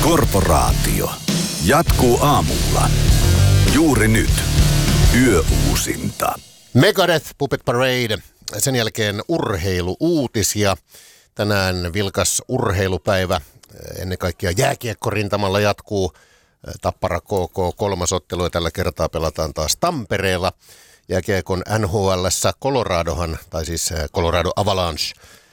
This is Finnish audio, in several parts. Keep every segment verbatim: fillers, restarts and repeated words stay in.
Korporaatio jatkuu aamulla. Juuri nyt. Yöuusinta. Megadeth, Puppet Parade. Sen jälkeen urheiluuutisia. Tänään vilkas urheilupäivä. Ennen kaikkea jääkiekkorintamalla jatkuu. Tappara K K kolmas ottelu ja tällä kertaa pelataan taas Tampereella. Jääkiekon N H L:ssä Coloradohan, tai siis Colorado Avalanche,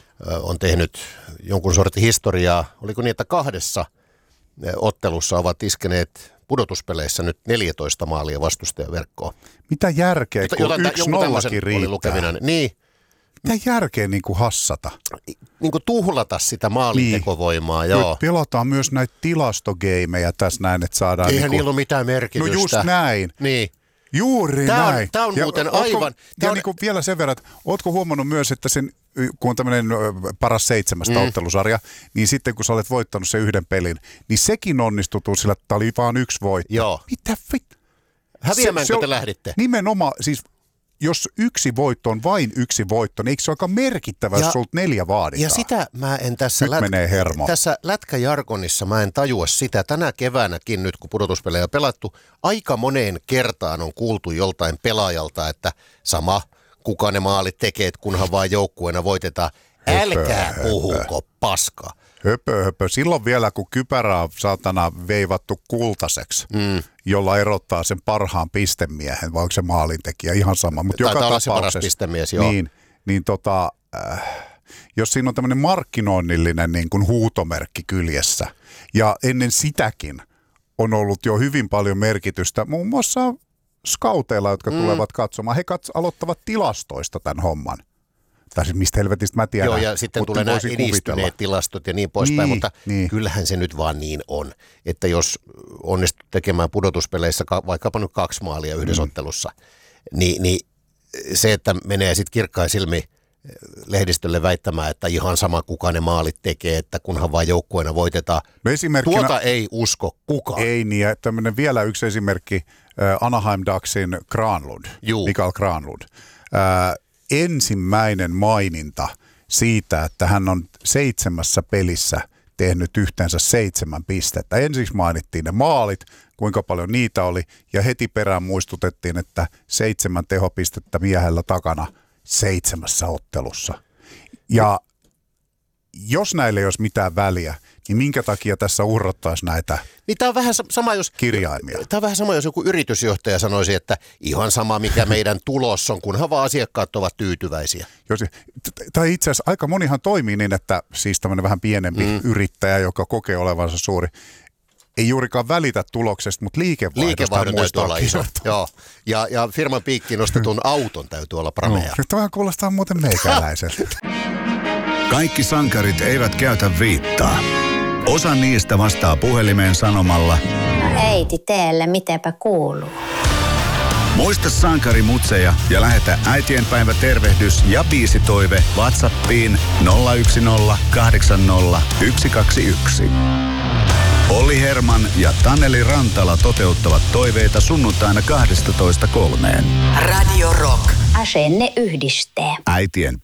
on tehnyt jonkun sortin historiaa. Oliko niin, että kahdessa ottelussa ovat iskeneet pudotuspeleissä nyt neljätoista maalia vastustajaverkkoon. Mitä järkeä, kun Jotain, yksi nollakin riittää? Niin. Mitä järkeä niin kuin hassata? Niin kuin tuhlata sitä maalintekovoimaa, niin. Joo. Nyt pelataan myös näitä tilastogeimeja tässä näin, että saadaan... Eihän niin kuin... niillä ole mitään merkitystä. No just näin. Niin. Juuri tämä on, näin. Tämä on ja muuten ootko, aivan... Ja on... niin kuin vielä sen verran, että ootko huomannut myös, että sen, kun on tämmöinen paras seitsemästä mm. ottelusarja, niin sitten kun sä olet voittanut sen yhden pelin, niin sekin onnistutuu sillä, että oli vaan yksi voitto. Joo. Mitä fit? Häviämäänkö se, se te lähditte? Nimenomaan, siis jos yksi voitto on vain yksi voitto, niin eikö se ole aika merkittävä, jos sulta neljä vaaditaan? Ja sitä mä en tässä, nyt menee hermo. tässä lätkäjargonissa mä en tajua sitä. Tänä keväänäkin nyt, kun pudotuspelejä on pelattu, aika moneen kertaan on kuultu joltain pelaajalta, että sama kuka ne maalit tekee, kunhan vaan joukkueena voitetaan. Älkää höpö, puhuko höpö. paskaa. Höpö, höpö. Silloin vielä, kun kypärä on saatana veivattu kultaiseksi, mm. jolla erottaa sen parhaan pistemiehen, vai onko se maalintekijä, ihan sama. Mutta joka olla tapauksessa, se paras pistemies, joo. Niin, niin tota, äh, jos siinä on tämmöinen markkinoinnillinen niin kuin huutomerkki kyljessä, ja ennen sitäkin on ollut jo hyvin paljon merkitystä, muun muassa scouteilla, jotka mm. tulevat katsomaan, he kats- aloittavat tilastoista tämän homman. Tai siis mistä helvetistä mä tiedän. Joo, ja sitten tulee nämä edistyneet kuvitella. tilastot ja niin poispäin, niin, mutta niin. Kyllähän se nyt vaan niin on, että jos onnistut tekemään pudotuspeleissä vaikkapa nyt kaksi maalia yhdessä mm. ottelussa, niin, niin se, että menee sitten kirkkain silmi lehdistölle väittämään, että ihan sama kuka ne maalit tekee, että kunhan vaan joukkueena voitetaan. No tuota ei usko kukaan. Ei niin, ja tämmöinen vielä yksi esimerkki, Anaheim Ducksin Granlund, Juu. Mikael Granlund. Äh, ensimmäinen maininta siitä, että hän on seitsemässä pelissä tehnyt yhteensä seitsemän pistettä. Ensiksi mainittiin ne maalit, kuinka paljon niitä oli, ja heti perään muistutettiin, että seitsemän tehopistettä miehellä takana seitsemässä ottelussa. Ja jos näille ei olisi mitään väliä, niin minkä takia tässä urrottaisi näitä niin tämä on vähän sama, jos, kirjaimia? Tämä on vähän sama, jos joku yritysjohtaja sanoisi, että ihan sama, mikä meidän tulos on, kunhan vaan asiakkaat ovat tyytyväisiä. Jos, tai itse asiassa aika monihan toimii niin, että siis tämmöinen vähän pienempi mm. yrittäjä, joka kokee olevansa suuri, ei juurikaan välitä tuloksesta, mutta liikevaihdosta täytyy olla iso. Joo. Ja, ja firman piikkiin nostetun auton täytyy olla pramea. No, toihan kuulostaa muuten meikäläiseltä. Kaikki sankarit eivät käytä viittaa. Osa niistä vastaa puhelimeen sanomalla: äiti, teelle mitäpä kuuluu? Muista sankarimutseja ja lähetä äitienpäivä tervehdys ja biisitoive WhatsAppiin nolla yksi nolla kahdeksan nolla yksi kaksi yksi. Olli Herman ja Taneli Rantala toteuttavat toiveita sunnuntaina kahdestatoista kolmeen. Radio Rock. Asenne yhdistää. Äitienpäivä.